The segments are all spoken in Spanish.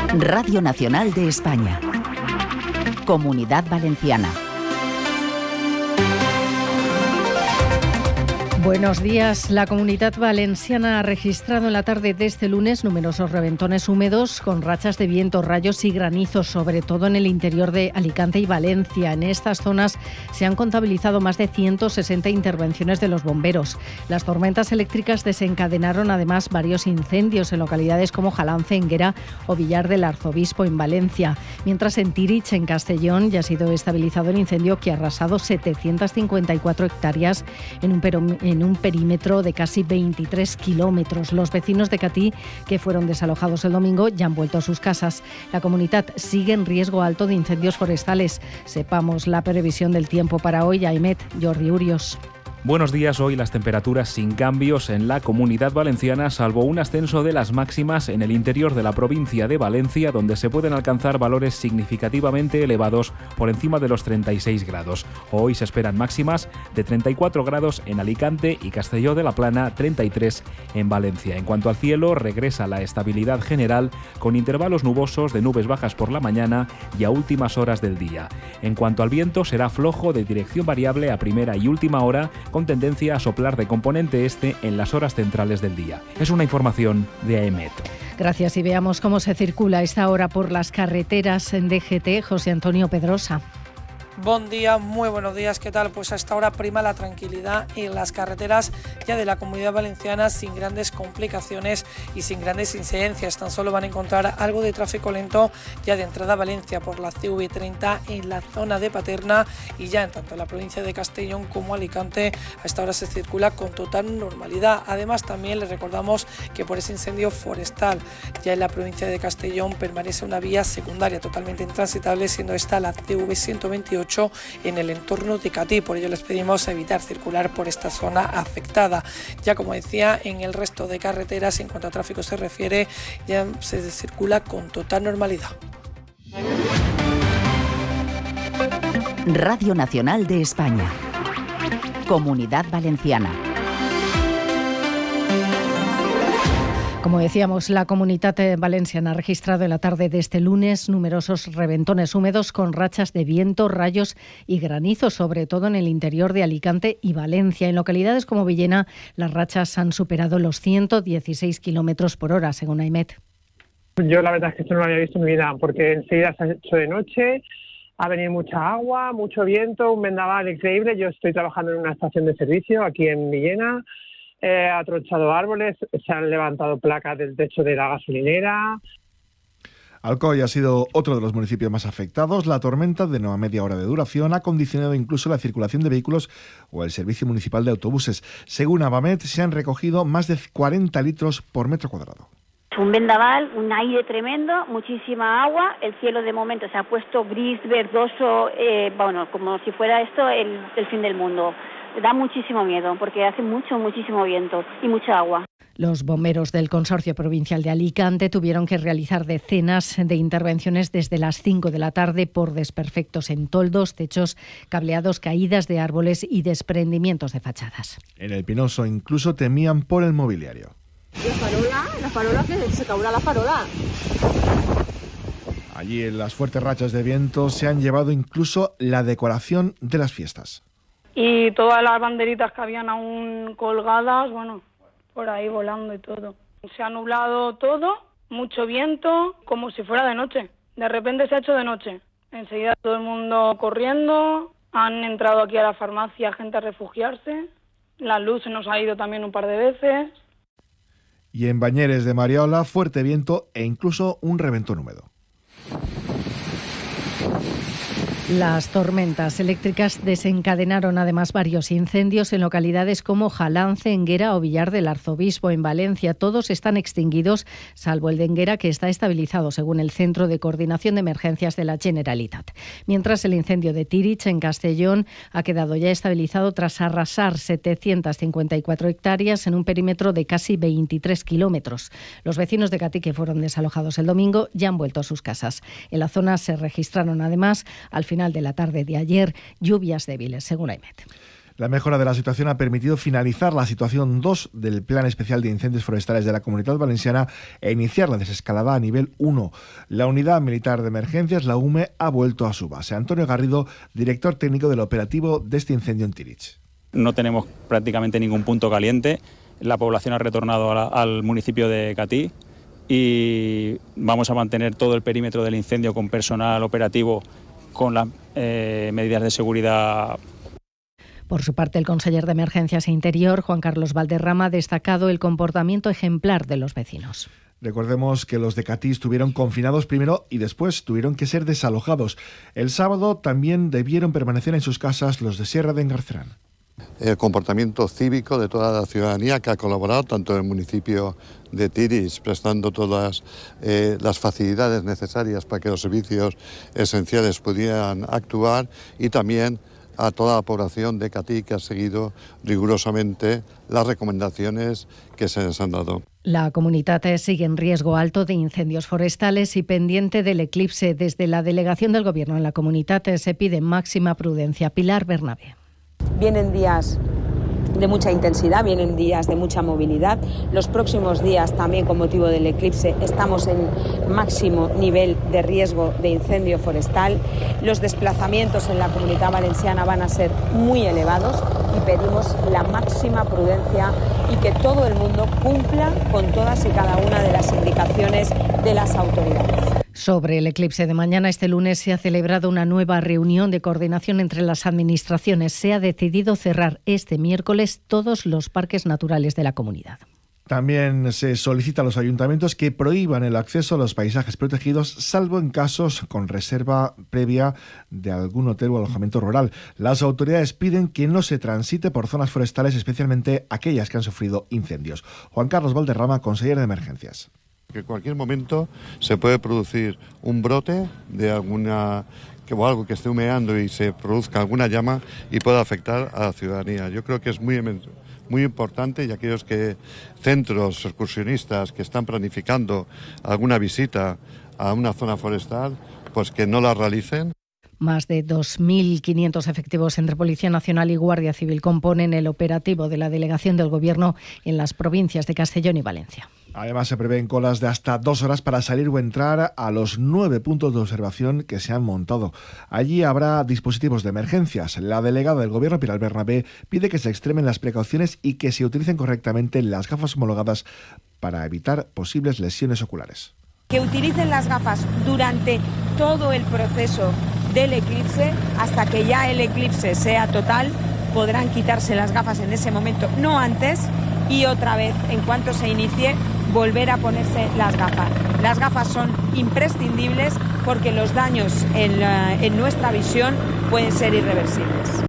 Radio Nacional de España. Comunidad Valenciana. Buenos días. La Comunidad Valenciana ha registrado en la tarde de este lunes numerosos reventones húmedos con rachas de viento, rayos y granizos, sobre todo en el interior de Alicante y Valencia. En estas zonas se han contabilizado más de 160 intervenciones de los bomberos. Las tormentas eléctricas desencadenaron además varios incendios en localidades como Jalance, Enguera o Villar del Arzobispo en Valencia. Mientras en Tirich, en Castellón, ya ha sido estabilizado el incendio que ha arrasado 754 hectáreas en un perímetro de casi 23 kilómetros. Los vecinos de Catí, que fueron desalojados el domingo, ya han vuelto a sus casas. La comunidad sigue en riesgo alto de incendios forestales. Sepamos la previsión del tiempo para hoy. Aimet, Jordi Urios. Buenos días. Hoy las temperaturas sin cambios en la Comunidad Valenciana, salvo un ascenso de las máximas en el interior de la provincia de Valencia, donde se pueden alcanzar valores significativamente elevados por encima de los 36 grados. Hoy se esperan máximas de 34 grados en Alicante y Castelló de la Plana, 33 en Valencia. En cuanto al cielo, regresa la estabilidad general con intervalos nubosos de nubes bajas por la mañana y a últimas horas del día. En cuanto al viento, será flojo de dirección variable a primera y última hora, con tendencia a soplar de componente este en las horas centrales del día. Es una información de AEMET. Gracias, y veamos cómo se circula a esta hora por las carreteras en DGT. José Antonio Pedrosa. Buen día, muy buenos días, ¿qué tal? Pues hasta ahora prima la tranquilidad en las carreteras ya de la Comunidad Valenciana, sin grandes complicaciones y sin grandes incidencias. Tan solo van a encontrar algo de tráfico lento ya de entrada a Valencia por la CV30 en la zona de Paterna, y ya en tanto en la provincia de Castellón como Alicante a esta hora se circula con total normalidad. Además, también les recordamos que por ese incendio forestal ya en la provincia de Castellón permanece una vía secundaria totalmente intransitable, siendo esta la CV128 en el entorno de Catí. Por ello les pedimos evitar circular por esta zona afectada. Ya como decía, en el resto de carreteras, en cuanto a tráfico se refiere, ya se circula con total normalidad. Radio Nacional de España. Comunidad Valenciana. Como decíamos, la Comunidad Valenciana ha registrado en la tarde de este lunes numerosos reventones húmedos con rachas de viento, rayos y granizo, sobre todo en el interior de Alicante y Valencia. En localidades como Villena, las rachas han superado los 116 kilómetros por hora, según AEMET. Yo la verdad es que esto no lo había visto en mi vida, porque enseguida se ha hecho de noche, ha venido mucha agua, mucho viento, un vendaval increíble. Yo estoy trabajando en una estación de servicio aquí en Villena. Ha tronchado árboles, se han levantado placas del techo de la gasolinera. Alcoy ha sido otro de los municipios más afectados. La tormenta, de nueva media hora de duración, ha condicionado incluso la circulación de vehículos o el servicio municipal de autobuses. Según Avamet, se han recogido más de 40 litros por metro cuadrado. Un vendaval, un aire tremendo, muchísima agua. El cielo de momento se ha puesto gris, verdoso, como si fuera esto el fin del mundo. Da muchísimo miedo porque hace muchísimo viento y mucha agua. Los bomberos del Consorcio Provincial de Alicante tuvieron que realizar decenas de intervenciones desde las 5 de la tarde por desperfectos en toldos, techos, cableados, caídas de árboles y desprendimientos de fachadas. En el Pinoso incluso temían por el mobiliario. La farola, que se caurá la farola. Allí, en las fuertes rachas de viento, se han llevado incluso la decoración de las fiestas. Y todas las banderitas que habían aún colgadas, por ahí volando y todo. Se ha nublado todo, mucho viento, como si fuera de noche. De repente se ha hecho de noche. Enseguida todo el mundo corriendo, han entrado aquí a la farmacia gente a refugiarse, la luz se nos ha ido también un par de veces. Y en Bañeres de Mariola, fuerte viento e incluso un reventón húmedo. Las tormentas eléctricas desencadenaron además varios incendios en localidades como Jalance, Enguera o Villar del Arzobispo en Valencia. Todos están extinguidos, salvo el de Enguera, que está estabilizado según el Centro de Coordinación de Emergencias de la Generalitat. Mientras el incendio de Tirich, en Castellón, ha quedado ya estabilizado tras arrasar 754 hectáreas en un perímetro de casi 23 kilómetros. Los vecinos de Catí, que fueron desalojados el domingo, ya han vuelto a sus casas. En la zona se registraron además, al final de la tarde de ayer, lluvias débiles, según AEMET. La mejora de la situación ha permitido finalizar la situación 2 del Plan Especial de Incendios Forestales de la Comunidad Valenciana e iniciar la desescalada a nivel 1. La Unidad Militar de Emergencias, la UME, ha vuelto a su base. Antonio Garrido, director técnico del operativo de este incendio en Tirich. No tenemos prácticamente ningún punto caliente. La población ha retornado al municipio de Catí y vamos a mantener todo el perímetro del incendio con personal operativo con las medidas de seguridad. Por su parte, el conseller de Emergencias e Interior, Juan Carlos Valderrama, ha destacado el comportamiento ejemplar de los vecinos. Recordemos que los de Catí estuvieron confinados primero y después tuvieron que ser desalojados. El sábado también debieron permanecer en sus casas los de Sierra de Engarcerán. El comportamiento cívico de toda la ciudadanía que ha colaborado, tanto en el municipio de Tirich, prestando todas las facilidades necesarias para que los servicios esenciales pudieran actuar, y también a toda la población de Catí, que ha seguido rigurosamente las recomendaciones que se les han dado. La comunidad sigue en riesgo alto de incendios forestales y pendiente del eclipse. Desde la delegación del Gobierno en la comunidad se pide máxima prudencia. Pilar Bernabé. Vienen días de mucha intensidad, vienen días de mucha movilidad. Los próximos días, también con motivo del eclipse, estamos en máximo nivel de riesgo de incendio forestal. Los desplazamientos en la Comunidad Valenciana van a ser muy elevados y pedimos la máxima prudencia y que todo el mundo cumpla con todas y cada una de las indicaciones de las autoridades. Sobre el eclipse de mañana, este lunes se ha celebrado una nueva reunión de coordinación entre las administraciones. Se ha decidido cerrar este miércoles todos los parques naturales de la comunidad. También se solicita a los ayuntamientos que prohíban el acceso a los paisajes protegidos, salvo en casos con reserva previa de algún hotel o alojamiento rural. Las autoridades piden que no se transite por zonas forestales, especialmente aquellas que han sufrido incendios. Juan Carlos Valderrama, consejero de Emergencias. Que en cualquier momento se puede producir un brote de o algo que esté humeando y se produzca alguna llama y pueda afectar a la ciudadanía. Yo creo que es muy importante, y aquellos centros excursionistas que están planificando alguna visita a una zona forestal, pues que no la realicen. Más de 2.500 efectivos entre Policía Nacional y Guardia Civil componen el operativo de la delegación del Gobierno en las provincias de Castellón y Valencia. Además, se prevén colas de hasta 2 horas para salir o entrar a los 9 puntos de observación que se han montado. Allí habrá dispositivos de emergencias. La delegada del Gobierno, Pilar Bernabé, pide que se extremen las precauciones y que se utilicen correctamente las gafas homologadas para evitar posibles lesiones oculares. Que utilicen las gafas durante todo el proceso del eclipse, hasta que ya el eclipse sea total. Podrán quitarse las gafas en ese momento, no antes, y otra vez, en cuanto se inicie, volver a ponerse las gafas. Las gafas son imprescindibles porque los daños en nuestra visión pueden ser irreversibles.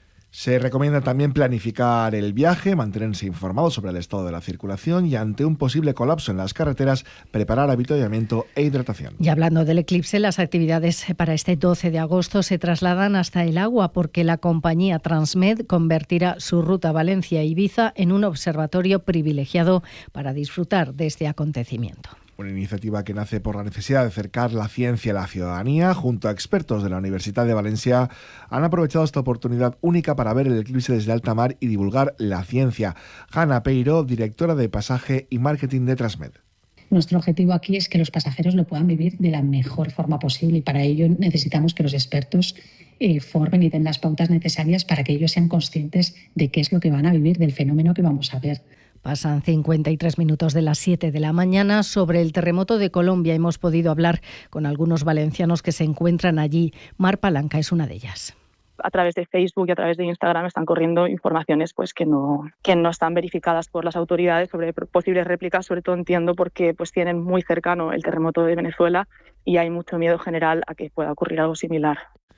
Se recomienda también planificar el viaje, mantenerse informado sobre el estado de la circulación y, ante un posible colapso en las carreteras, preparar avituallamiento e hidratación. Y hablando del eclipse, las actividades para este 12 de agosto se trasladan hasta el agua, porque la compañía Transmed convertirá su ruta Valencia-Ibiza en un observatorio privilegiado para disfrutar de este acontecimiento. Una iniciativa que nace por la necesidad de acercar la ciencia a la ciudadanía. Junto a expertos de la Universidad de Valencia, han aprovechado esta oportunidad única para ver el eclipse desde alta mar y divulgar la ciencia. Hanna Peiro, directora de pasaje y marketing de Transmed. Nuestro objetivo aquí es que los pasajeros lo puedan vivir de la mejor forma posible, y para ello necesitamos que los expertos formen y den las pautas necesarias para que ellos sean conscientes de qué es lo que van a vivir, del fenómeno que vamos a ver. Pasan 53 minutos de las 7 de la mañana. Sobre el terremoto de Colombia hemos podido hablar con algunos valencianos que se encuentran allí. Mar Palanca es una de ellas. A través de Facebook y a través de Instagram están corriendo informaciones pues que no están verificadas por las autoridades sobre posibles réplicas. Sobre todo entiendo porque pues tienen muy cercano el terremoto de Venezuela y hay mucho miedo general a que pueda ocurrir algo similar.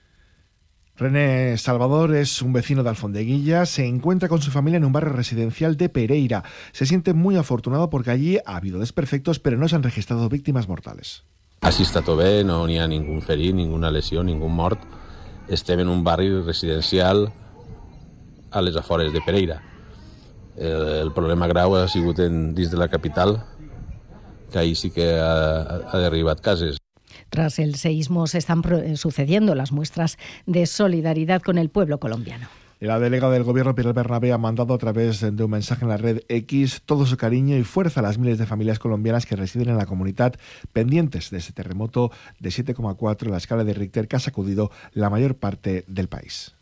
René Salvador es un vecino de Alfondeguilla. Se encuentra con su familia en un barrio residencial de Pereira. Se siente muy afortunado porque allí ha habido desperfectos, pero no se han registrado víctimes mortales. Així està tot bé, no n'hi ha ningú ferit, ninguna lesió, ningú mort. Estem en un barri residencial a les afores de Pereira. El problema grau ha sigut dins de la capital, que ahí sí que ha derribat cases. Tras el seísmo se están sucediendo las muestras de solidaridad con el pueblo colombiano. La delegada del Gobierno, Pilar Bernabé, ha mandado a través de un mensaje en la red X todo su cariño y fuerza a las miles de familias colombianas que residen en la comunidad pendientes de ese terremoto de 7,4 en la escala de Richter que ha sacudido la mayor parte del país.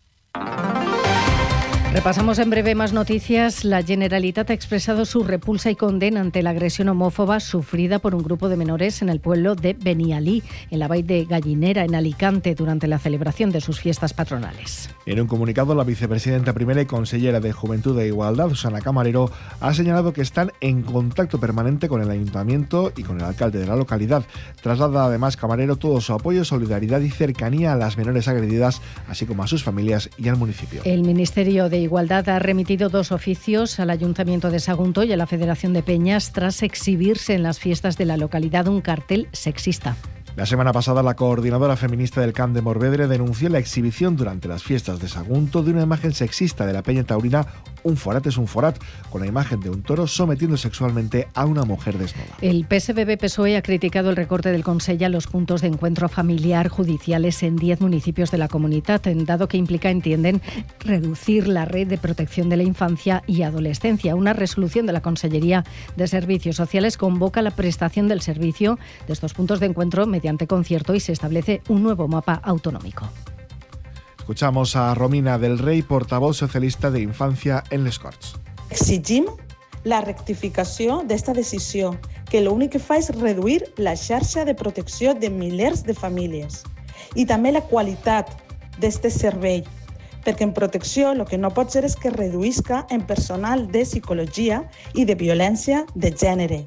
Repasamos en breve más noticias. La Generalitat ha expresado su repulsa y condena ante la agresión homófoba sufrida por un grupo de menores en el pueblo de Benialí, en la Vall de Gallinera, en Alicante, durante la celebración de sus fiestas patronales. En un comunicado, la vicepresidenta primera y consellera de Juventud e Igualdad, Susana Camarero, ha señalado que están en contacto permanente con el ayuntamiento y con el alcalde de la localidad. Traslada además Camarero todo su apoyo, solidaridad y cercanía a las menores agredidas, así como a sus familias y al municipio. El Ministerio de Igualdad ha remitido 2 oficios al Ayuntamiento de Sagunto y a la Federación de Peñas tras exhibirse en las fiestas de la localidad un cartel sexista. La semana pasada, la coordinadora feminista del Camp de Morvedre denunció la exhibición durante las fiestas de Sagunto de una imagen sexista de la peña taurina Un forat es un forat, con la imagen de un toro sometiendo sexualmente a una mujer desnuda. El PSBB-PSOE ha criticado el recorte del Consell a los puntos de encuentro familiar judiciales en 10 municipios de la comunidad, dado que implica, entienden, reducir la red de protección de la infancia y adolescencia. Una resolución de la Consellería de Servicios Sociales convoca la prestación del servicio de estos puntos de encuentro mediante concierto y se establece un nuevo mapa autonómico. Escuchamos a Romina del Rey, portavoz socialista de Infancia en les Corts. Exigim la rectificació d'esta decisió, que l'únic que fa és reduir la xarxa de protecció de milers de famílies i també la qualitat d'este servei, perquè en protecció el que no pot ser és que reduïsca en personal de psicologia i de violència de gènere.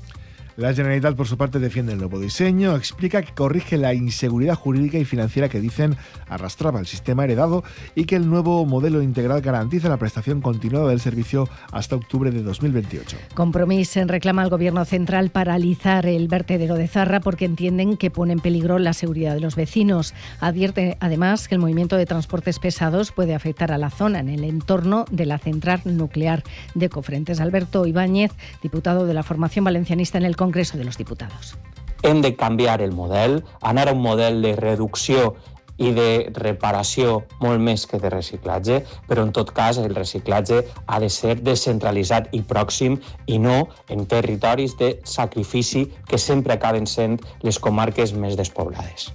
La Generalitat, por su parte, defiende el nuevo diseño, explica que corrige la inseguridad jurídica y financiera que dicen arrastraba el sistema heredado y que el nuevo modelo integral garantiza la prestación continuada del servicio hasta octubre de 2028. Compromís reclama al Gobierno central paralizar el vertedero de Zarra porque entienden que pone en peligro la seguridad de los vecinos. Advierte además que el movimiento de transportes pesados puede afectar a la zona en el entorno de la central nuclear de Cofrentes. Alberto Ibáñez, diputado de la formación valencianista en el Congreso de los Diputados. Hem de canviar el model, anar a un model de reducció i de reparació molt més que de reciclatge, però en tot cas el reciclatge ha de ser descentralitzat i pròxim i no en territoris de sacrifici que sempre acaben sent les comarques més despoblades.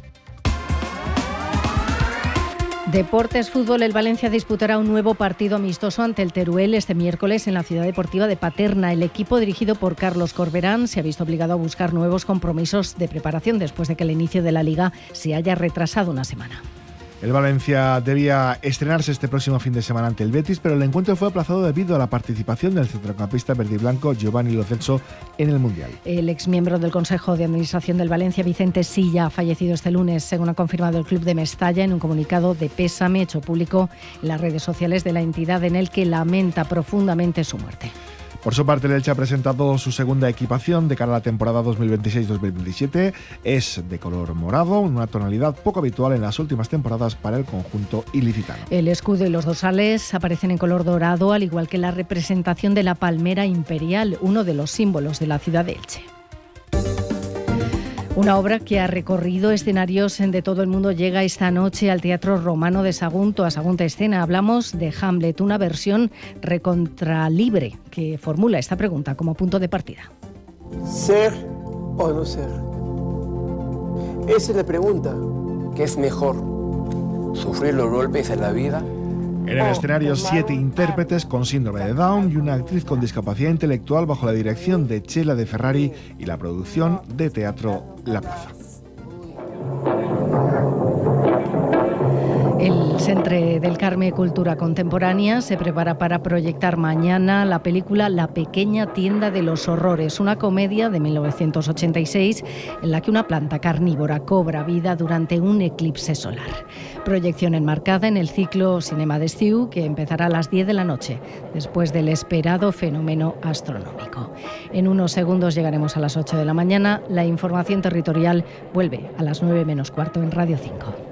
Deportes, fútbol. El Valencia disputará un nuevo partido amistoso ante el Teruel este miércoles en la Ciudad Deportiva de Paterna. El equipo, dirigido por Carlos Corberán, se ha visto obligado a buscar nuevos compromisos de preparación después de que el inicio de la Liga se haya retrasado una semana. El Valencia debía estrenarse este próximo fin de semana ante el Betis, pero el encuentro fue aplazado debido a la participación del centrocampista verde y blanco Giovanni Lo Celso en el Mundial. El exmiembro del Consejo de Administración del Valencia, Vicente Silla, ha fallecido este lunes, según ha confirmado el club de Mestalla en un comunicado de pésame hecho público en las redes sociales de la entidad, en el que lamenta profundamente su muerte. Por su parte, el Elche ha presentado su segunda equipación de cara a la temporada 2026-2027. Es de color morado, una tonalidad poco habitual en las últimas temporadas para el conjunto ilicitano. El escudo y los dorsales aparecen en color dorado, al igual que la representación de la palmera imperial, uno de los símbolos de la ciudad de Elche. Una obra que ha recorrido escenarios de todo el mundo llega esta noche al Teatro Romano de Sagunto, a Sagunta Escena. Hablamos de Hamlet, una versión recontralibre que formula esta pregunta como punto de partida. ¿Ser o no ser? Esa es la pregunta. ¿Qué es mejor? ¿Sufrir los golpes en la vida? En el escenario, 7 intérpretes con síndrome de Down y una actriz con discapacidad intelectual bajo la dirección de Chela de Ferrari y la producción de Teatro La Plaza. El Centre del Carme Cultura Contemporánea se prepara para proyectar mañana la película La pequeña tienda de los horrores, una comedia de 1986 en la que una planta carnívora cobra vida durante un eclipse solar. Proyección enmarcada en el ciclo Cinema d'Estiu, que empezará a las 10 de la noche, después del esperado fenómeno astronómico. En unos segundos llegaremos a las 8 de la mañana. La información territorial vuelve a las 9 menos cuarto en Radio 5.